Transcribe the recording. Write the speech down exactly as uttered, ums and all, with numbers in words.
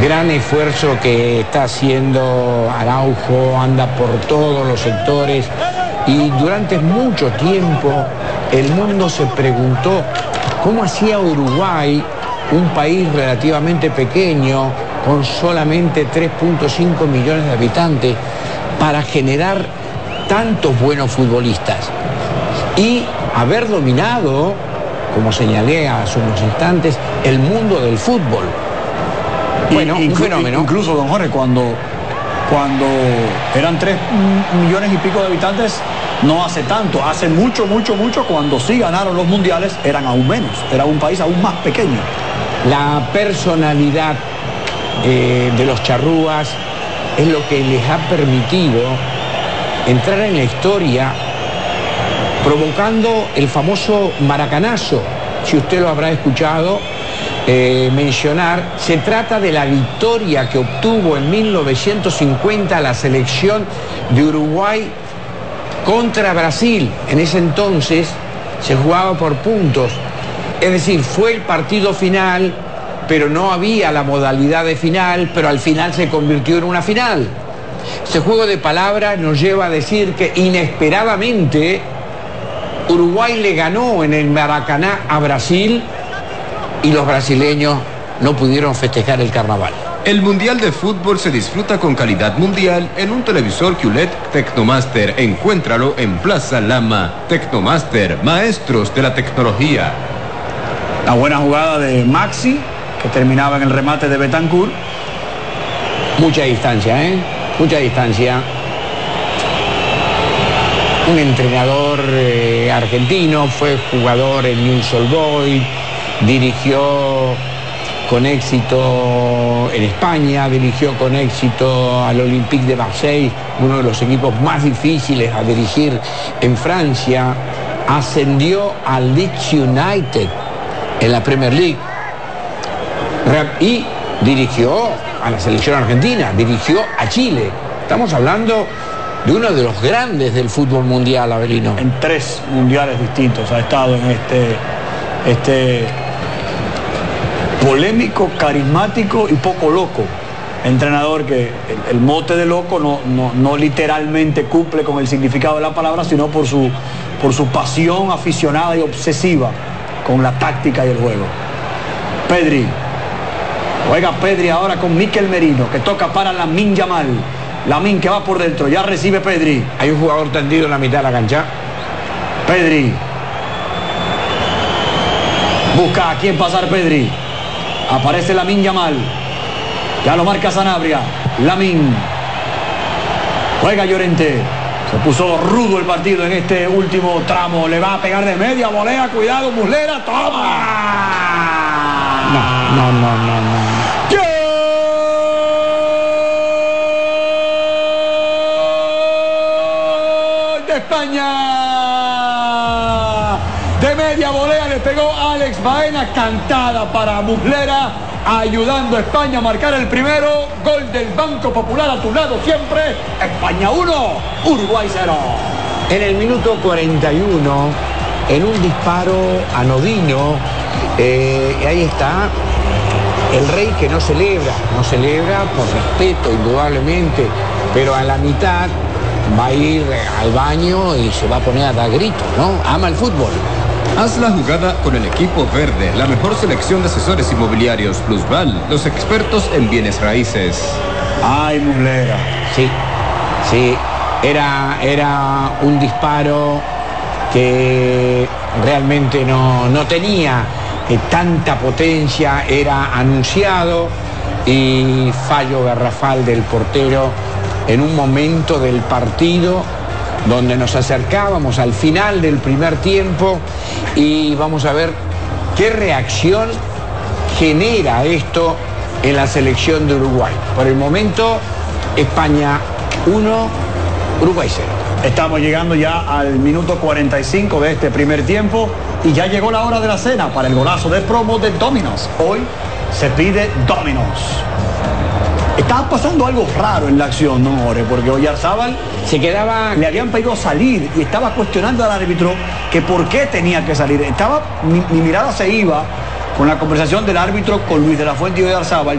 gran esfuerzo que está haciendo Araujo, anda por todos los sectores y durante mucho tiempo el mundo se preguntó cómo hacía Uruguay, un país relativamente pequeño, con solamente tres punto cinco millones de habitantes, para generar tantos buenos futbolistas y haber dominado, como señalé hace unos instantes, el mundo del fútbol. Bueno, y, un inclu fenómeno. Incluso, don Jorge, cuando, cuando eran tres millones y pico de habitantes, no hace tanto, hace mucho, mucho, mucho, cuando sí ganaron los mundiales, eran aún menos, era un país aún más pequeño. La personalidad eh, de los charrúas es lo que les ha permitido entrar en la historia, provocando el famoso maracanazo, si usted lo habrá escuchado eh, mencionar. Se trata de la victoria que obtuvo en mil novecientos cincuenta la selección de Uruguay contra Brasil. En ese entonces se jugaba por puntos, es decir, fue el partido final, pero no había la modalidad de final, pero al final se convirtió en una final. Ese juego de palabras nos lleva a decir que inesperadamente Uruguay le ganó en el Maracaná a Brasil y los brasileños no pudieron festejar el carnaval. El Mundial de Fútbol se disfruta con calidad mundial en un televisor Q L E D Tecnomaster. Encuéntralo en Plaza Lama. Tecnomaster, maestros de la tecnología. La buena jugada de Maxi, que terminaba en el remate de Betancur. Mucha distancia, ¿eh? Mucha distancia. Un entrenador eh, argentino, fue jugador en Newell's Old Boys, dirigió con éxito en España, dirigió con éxito al Olympique de Marseille, uno de los equipos más difíciles a dirigir en Francia, ascendió al Leeds United en la Premier League y dirigió a la selección argentina, dirigió a Chile. Estamos hablando de uno de los grandes del fútbol mundial, Avelino. En tres mundiales distintos ha estado en este, este polémico, carismático y poco loco entrenador, que el, el mote de loco no, no, no literalmente cumple con el significado de la palabra, sino por su, por su pasión aficionada y obsesiva con la táctica y el juego. Pedri. Juega Pedri ahora con Mikel Merino, que toca para Lamine Yamal. Lamine que va por dentro, ya recibe Pedri. Hay un jugador tendido en la mitad de la cancha. Pedri. Busca a quién pasar Pedri. Aparece Lamine Yamal. Ya lo marca Sanabria. Lamine. Juega Llorente. Se puso rudo el partido en este último tramo. Le va a pegar de media volea. Cuidado, Muslera. ¡Toma! No, no, no, no, no. España, de media volea le pegó Alex Baena, cantada para Muslera, ayudando a España a marcar el primero. Gol del Banco Popular, a tu lado siempre. España uno, Uruguay cero. En el minuto cuarenta y uno, en un disparo anodino, eh, ahí está el Rey, que no celebra, no celebra por respeto indudablemente, pero a la mitad va a ir al baño y se va a poner a dar gritos, ¿no? Ama el fútbol. Haz la jugada con el equipo verde, la mejor selección de asesores inmobiliarios Plusval, los expertos en bienes raíces. Ay, Muslera. Sí, sí, era, era un disparo que realmente no, no tenía eh, tanta potencia, era anunciado, y fallo garrafal del portero en un momento del partido donde nos acercábamos al final del primer tiempo, y vamos a ver qué reacción genera esto en la selección de Uruguay. Por el momento, España uno, Uruguay cero. Estamos llegando ya al minuto cuarenta y cinco de este primer tiempo y ya llegó la hora de la cena para el golazo de promo de Domino's. Hoy se pide Domino's. Estaba pasando algo raro en la acción, ¿no, Jorge? Porque Oyarzábal se quedaba... Le habían pedido salir y estaba cuestionando al árbitro que por qué tenía que salir. Estaba, mi, mi mirada se iba con la conversación del árbitro con Luis de la Fuente y Oyarzábal,